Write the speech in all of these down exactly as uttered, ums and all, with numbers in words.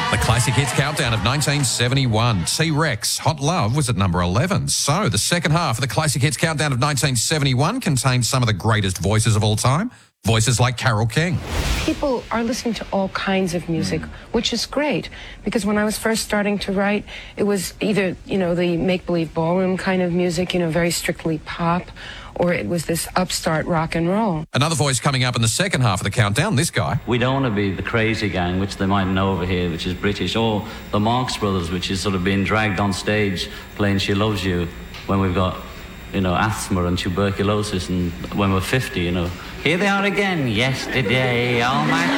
The Classic Hits Countdown of nineteen seventy-one. T-Rex, Hot Love was at number eleven. So the second half of the Classic Hits Countdown of nineteen seventy-one contained some of the greatest voices of all time. Voices like Carole King. People are listening to all kinds of music, which is great, because when I was first starting to write, it was either, you know, the make-believe ballroom kind of music, you know, very strictly pop, or it was this upstart rock and roll. Another voice coming up in the second half of the countdown, this guy. We don't want to be the Crazy Gang, which they might know over here, which is British, or the Marx Brothers, which is sort of being dragged on stage playing She Loves You when we've got, you know, asthma and tuberculosis, and when we're fifty, you know. Here they are again, yesterday, all my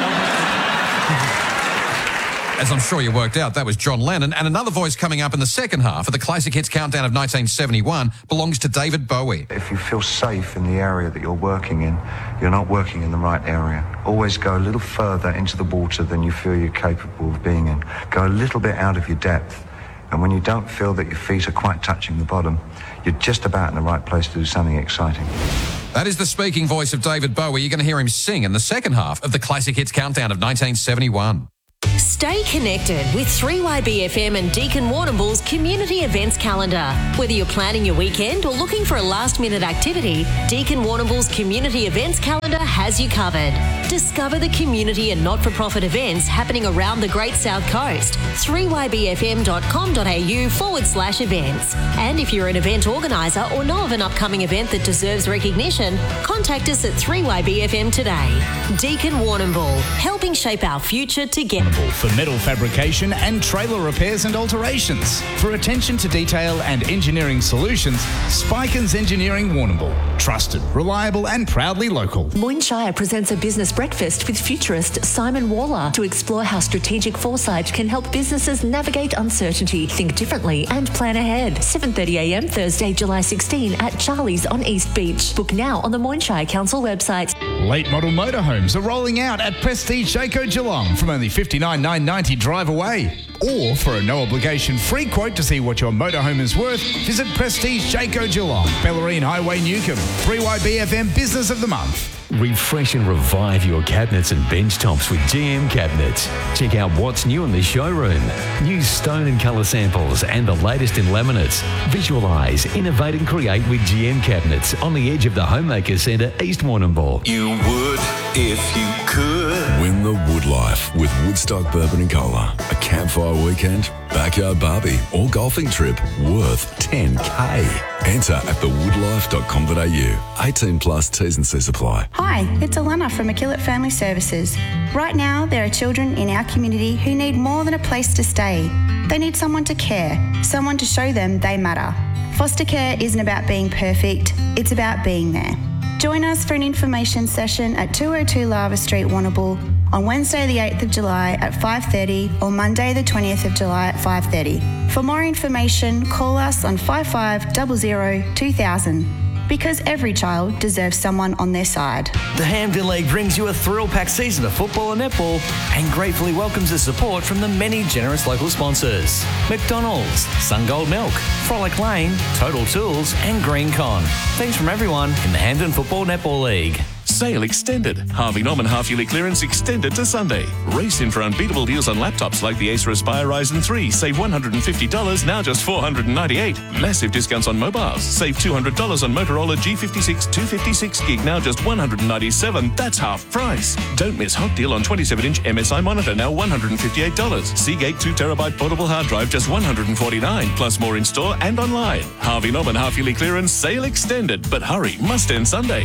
As I'm sure you worked out, that was John Lennon. And another voice coming up in the second half of the Classic Hits Countdown of nineteen seventy-one belongs to David Bowie. If you feel safe in the area that you're working in, you're not working in the right area. Always go a little further into the water than you feel you're capable of being in. Go a little bit out of your depth. And when you don't feel that your feet are quite touching the bottom, you're just about in the right place to do something exciting. That is the speaking voice of David Bowie. You're going to hear him sing in the second half of the Classic Hits Countdown of nineteen seventy-one. Stay connected with three Y B F M and Deakin Warrnambool's community events calendar. Whether you're planning your weekend or looking for a last-minute activity, Deakin Warrnambool's community events calendar has you covered. Discover the community and not-for-profit events happening around the Great South Coast. three y b f m dot com dot a u forward slash events. And if you're an event organiser or know of an upcoming event that deserves recognition, contact us at three Y B F M today. Deakin Warrnambool, helping shape our future together. For metal fabrication and trailer repairs and alterations. For attention to detail and engineering solutions, Spikins Engineering Warrnambool. Trusted, reliable and proudly local. Moynshire presents a business breakfast with futurist Simon Waller to explore how strategic foresight can help businesses navigate uncertainty, think differently and plan ahead. seven thirty a m Thursday, July sixteenth at Charlie's on East Beach. Book now on the Moynshire Council website. Late model motorhomes are rolling out at Prestige Jayco Geelong from only fifty-nine dollars nine ninety drive away. Or for a no-obligation free quote to see what your motorhome is worth, visit Prestige Jayco Geelong, Bellarine Highway, Newcomb. three Y B F M Business of the Month. Refresh and revive your cabinets and bench tops with G M Cabinets. Check out what's new in the showroom. New stone and colour samples and the latest in laminates. Visualise, innovate and create with G M Cabinets on the edge of the Homemaker Centre, East Warrnambool. You would if you could. Win the Wood Life with Woodstock Bourbon and Cola. A campfire weekend, backyard barbie or golfing trip worth ten K. Enter at the woodlife dot com dot a u. eighteen plus T's and C's apply. Hi, it's Alana from McKillop Family Services. Right now, there are children in our community who need more than a place to stay. They need someone to care, someone to show them they matter. Foster care isn't about being perfect, it's about being there. Join us for an information session at two oh two Lava Street, Warrnambool on Wednesday the eighth of July at five thirty or Monday the twentieth of July at five thirty. For more information, call us on five five zero zero two thousand. Because every child deserves someone on their side. The Hampden League brings you a thrill-packed season of football and netball and gratefully welcomes the support from the many generous local sponsors. McDonald's, SunGold Milk, Frolic Lane, Total Tools and GreenCon. Thanks from everyone in the Hampden Football Netball League. Sale extended. Harvey Norman half-yearly clearance extended to Sunday. Race in for unbeatable deals on laptops like the Acer Aspire Ryzen three. Save one hundred fifty dollars, now just four hundred ninety-eight dollars. Massive discounts on mobiles. Save two hundred dollars on Motorola G fifty-six two fifty-six gig, now just one hundred ninety-seven dollars. That's half price. Don't miss hot deal on twenty-seven inch M S I monitor, now one hundred fifty-eight dollars. Seagate two terabyte portable hard drive, just one hundred forty-nine dollars. Plus more in store and online. Harvey Norman half-yearly clearance, sale extended. But hurry, must end Sunday.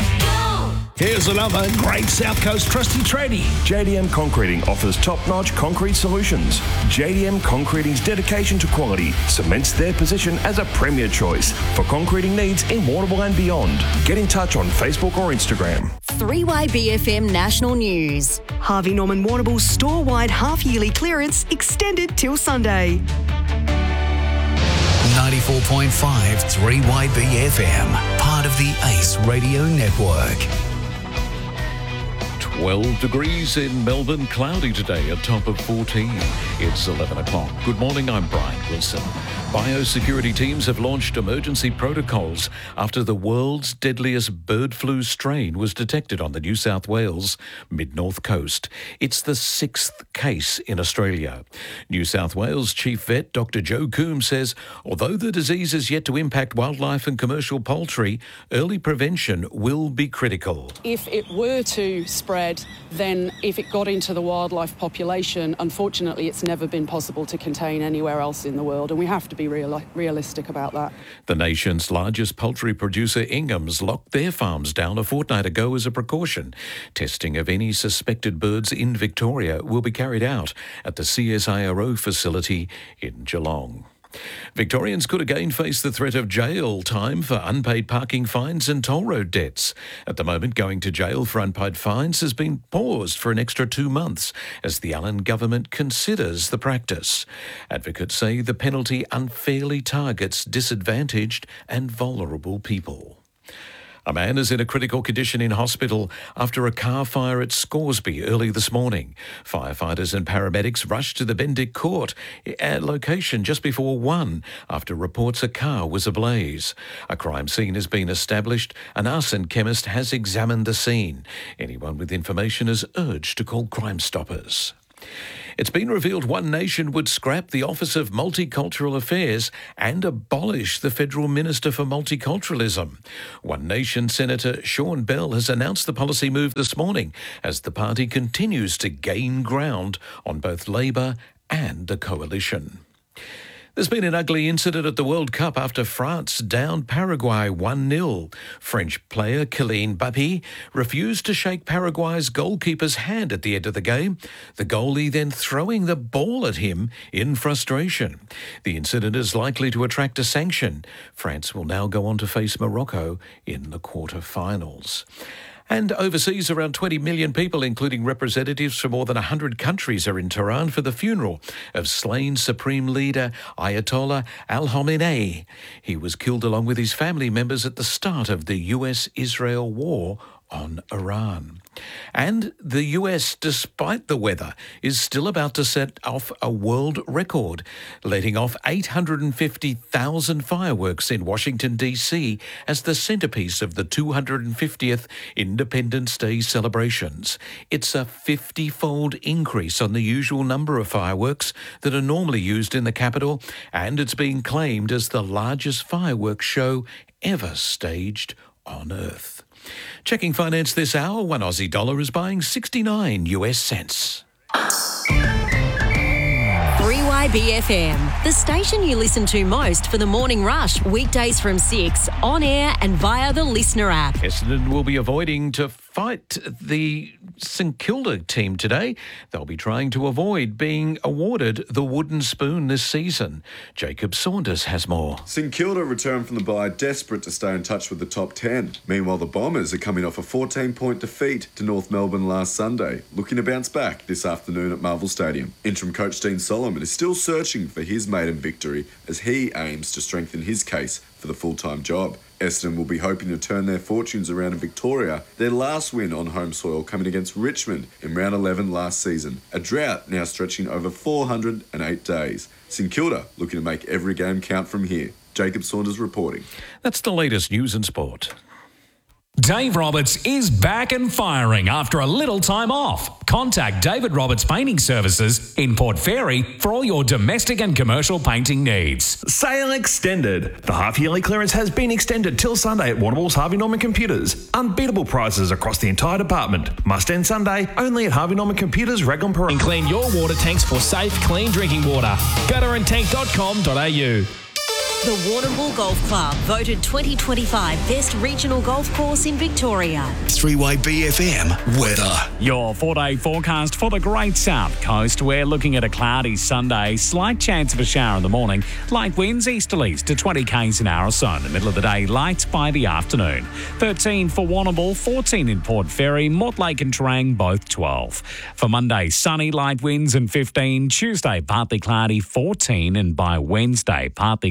Here's another great South Coast trusty tradie. J D M Concreting offers top-notch concrete solutions. J D M Concreting's dedication to quality cements their position as a premier choice for concreting needs in Warrnambool and beyond. Get in touch on Facebook or Instagram. three Y B F M National News. Harvey Norman Warrnambool's store-wide half-yearly clearance extended till Sunday. ninety-four point five three Y B F M, part of the Ace Radio Network. twelve degrees in Melbourne, cloudy today, a top of fourteen. It's eleven o'clock. Good morning, I'm Brian Wilson. Biosecurity teams have launched emergency protocols after the world's deadliest bird flu strain was detected on the New South Wales mid-north coast. It's the sixth case in Australia. New South Wales Chief Vet Doctor Joe Coombs says, although the disease is yet to impact wildlife and commercial poultry, early prevention will be critical. If it were to spread, then if it got into the wildlife population, unfortunately it's never been possible to contain anywhere else in the world, and we have to be real, realistic about that. The nation's largest poultry producer, Ingham's, locked their farms down a fortnight ago as a precaution. Testing of any suspected birds in Victoria will be carried out at the C S I R O facility in Geelong. Victorians could again face the threat of jail time for unpaid parking fines and toll road debts. At the moment, going to jail for unpaid fines has been paused for an extra two months as the Allen government considers the practice. Advocates say the penalty unfairly targets disadvantaged and vulnerable people. A man is in a critical condition in hospital after a car fire at Scoresby early this morning. Firefighters and paramedics rushed to the Bendick Court at location just before one after reports a car was ablaze. A crime scene has been established. An arson chemist has examined the scene. Anyone with information is urged to call Crime Stoppers. It's been revealed One Nation would scrap the Office of Multicultural Affairs and abolish the Federal Minister for Multiculturalism. One Nation Senator Sean Bell has announced the policy move this morning as the party continues to gain ground on both Labor and the coalition. There's been an ugly incident at the World Cup after France downed Paraguay one nil. French player Kylian Mbappé refused to shake Paraguay's goalkeeper's hand at the end of the game, the goalie then throwing the ball at him in frustration. The incident is likely to attract a sanction. France will now go on to face Morocco in the quarter-finals. And overseas, around twenty million people, including representatives from more than one hundred countries, are in Tehran for the funeral of slain Supreme Leader Ayatollah al-Khamenei. He was killed along with his family members at the start of the U S Israel war on Iran. And the U S, despite the weather, is still about to set off a world record, letting off eight hundred fifty thousand fireworks in Washington, D C as the centrepiece of the two hundred fiftieth Independence Day celebrations. It's a fifty-fold increase on the usual number of fireworks that are normally used in the capital, and it's being claimed as the largest fireworks show ever staged on Earth. Checking finance this hour, one Aussie dollar is buying sixty-nine U S cents. three Y B F M, the station you listen to most for the morning rush, weekdays from six, on air and via the Listener app. Essendon will be avoiding to fight the St Kilda team today. They'll be trying to avoid being awarded the wooden spoon this season. Jacob Saunders has more. St Kilda returned from the bye desperate to stay in touch with the top ten. Meanwhile, the Bombers are coming off a fourteen-point defeat to North Melbourne last Sunday, looking to bounce back this afternoon at Marvel Stadium. Interim coach Dean Solomon is still searching for his maiden victory as he aims to strengthen his case for the full-time job. Essendon will be hoping to turn their fortunes around in Victoria, their last win on home soil coming against Richmond in round eleven last season. A drought now stretching over four hundred eight days. St Kilda looking to make every game count from here. Jacob Saunders reporting. That's the latest news and sport. Dave Roberts is back and firing after a little time off. Contact David Roberts Painting Services in Port Fairy for all your domestic and commercial painting needs. Sale extended. The half-yearly clearance has been extended till Sunday at Warrnambool's Harvey Norman Computers. Unbeatable prices across the entire department. Must end Sunday only at Harvey Norman Computers, Raglan Parade. And clean your water tanks for safe, clean drinking water. gutter and tank dot com dot a u. The Warrnambool Golf Club, voted twenty twenty-five Best Regional Golf Course in Victoria. three Y B F M weather. Your four-day forecast for the Great South Coast. We're looking at a cloudy Sunday, slight chance of a shower in the morning, light winds easterlies to twenty k's an hour or so. In the middle of the day, light by the afternoon. thirteen for Warrnambool, fourteen in Port Fairy, Mortlake and Terang both twelve. For Monday, sunny, light winds and fifteen. Tuesday, partly cloudy, fourteen, and by Wednesday, partly cloudy,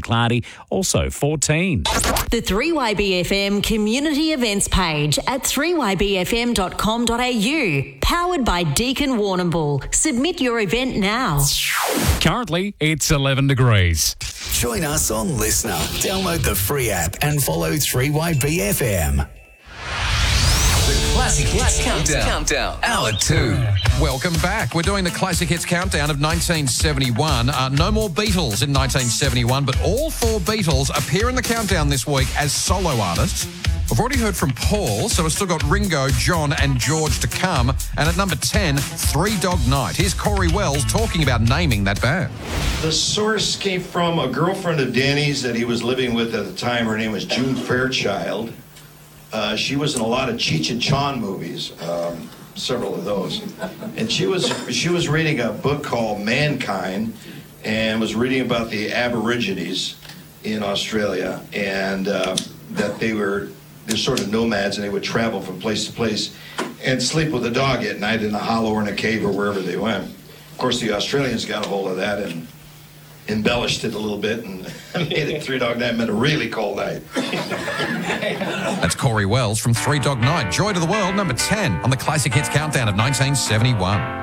Sydney, also fourteen. The three Y B F M community events page at three y b f m dot com dot a u. Powered by Deakin Warrnambool. Submit your event now. Currently, it's eleven degrees. Join us on Listener. Download the free app and follow three Y B F M. The Classic Hits Countdown. Countdown. Hour two. Welcome back. We're doing the Classic Hits Countdown of nineteen seventy-one. Uh, no more Beatles in nineteen seventy-one, but all four Beatles appear in the countdown this week as solo artists. We've already heard from Paul, so we've still got Ringo, John and George to come. And at number ten, Three Dog Night. Here's Corey Wells talking about naming that band. The source came from a girlfriend of Danny's that he was living with at the time. Her name was June Fairchild. Uh, she was in a lot of Cheech and Chong movies, um, several of those. And she was she was reading a book called Mankind and was reading about the Aborigines in Australia, and uh, that they were they're sort of nomads, and they would travel from place to place and sleep with a dog at night in a hollow or in a cave or wherever they went. Of course, the Australians got a hold of that and embellished it a little bit and made it Three Dog Night meant a really cold night. That's Corey Wells from Three Dog Night. Joy to the World, number ten on the Classic Hits Countdown of nineteen seventy-one.